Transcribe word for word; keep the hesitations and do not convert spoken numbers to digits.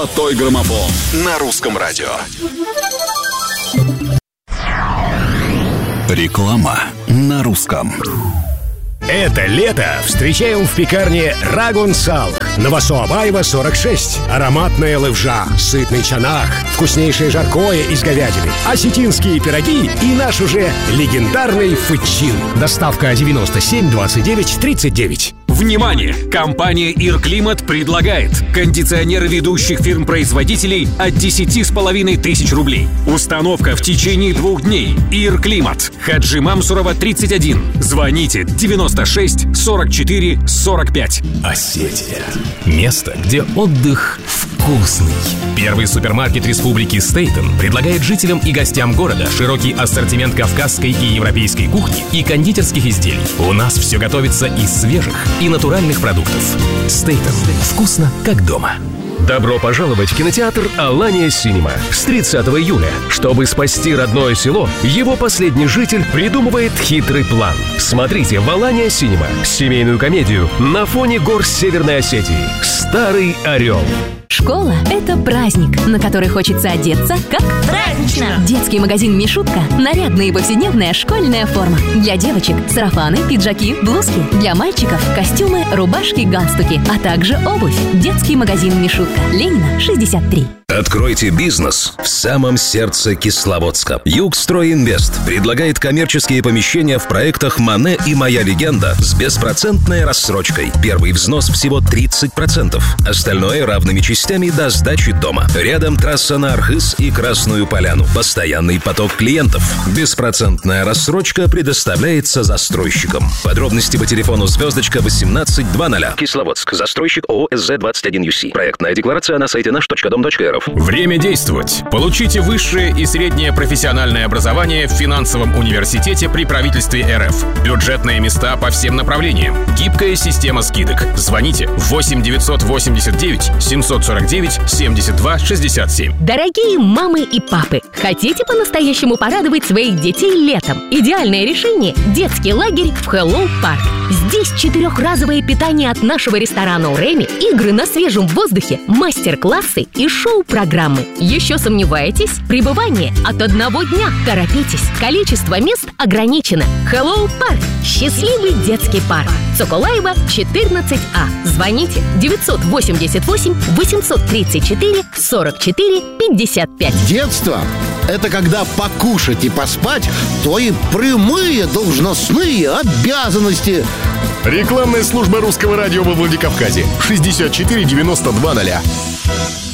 Золотой граммофон на русском радио. Реклама на русском. Это лето встречаем в пекарне Рагун Сал. Новосоабаева, сорок шесть. Ароматная левжа, сытный чанах, вкуснейшее жаркое из говядины, осетинские пироги и наш уже легендарный фычин. Доставка девяносто семь двадцать девять тридцать девять. Внимание! Компания «Ирклимат» предлагает кондиционеры ведущих фирм-производителей от десяти с половиной тысяч рублей. Установка в течение двух дней. «Ирклимат». Хаджи Мамсурова, тридцать один. Звоните девяносто шесть сорок четыре сорок пять. Осетия. Место, где отдых вкусный. Первый супермаркет республики Стейтен предлагает жителям и гостям города широкий ассортимент кавказской и европейской кухни и кондитерских изделий. У нас все готовится из свежих и натуральных продуктов. Стейтен. Вкусно, как дома. Добро пожаловать в кинотеатр «Алания Синема». С тридцатого июля, чтобы спасти родное село, его последний житель придумывает хитрый план. Смотрите в «Алания Синема» семейную комедию на фоне гор Северной Осетии «Старый орел». Школа – это праздник, на который хочется одеться как празднично. Детский магазин «Мишутка» – нарядная и повседневная школьная форма. Для девочек – сарафаны, пиджаки, блузки. Для мальчиков – костюмы, рубашки, галстуки, а также обувь. Детский магазин «Мишутка». Ленина, шестьдесят три. Откройте бизнес в самом сердце Кисловодска. Югстройинвест предлагает коммерческие помещения в проектах «Мане» и «Моя легенда» с беспроцентной рассрочкой. Первый взнос всего тридцать процентов. Остальное равными частями до сдачи дома. Рядом трасса на Архыз и Красную Поляну. Постоянный поток клиентов. Беспроцентная рассрочка предоставляется застройщикам. Подробности по телефону звездочка восемнадцать двадцать. Кисловодск. Застройщик ООО СЗ двадцать один ю си. Проектная декларация на сайте наш точка дом точка эр эф. Время действовать. Получите высшее и среднее профессиональное образование в финансовом университете при правительстве эр эф. Бюджетные места по всем направлениям. Гибкая система скидок. Звоните восемь девятьсот восемьдесят девять семьсот сорок девять семьдесят два шестьдесят семь. Дорогие мамы и папы, хотите по-настоящему порадовать своих детей летом? Идеальное решение – детский лагерь в Hello Park. Здесь четырехразовое питание от нашего ресторана «Уреми», игры на свежем воздухе, мастер-классы и шоу-программы. Еще сомневаетесь? Пребывание от одного дня. Торопитесь. Количество мест ограничено. Hello Park. Счастливый детский парк. Соколаева, четырнадцать А. Звоните девятьсот восемьдесят восемь восемьсот тридцать четыре сорок четыре пятьдесят пять. Детство – это когда покушать и поспать – то и прямые должностные обязанности. Рекламная служба русского радио во Владикавказе. шестьдесят четыре девяносто два ноль.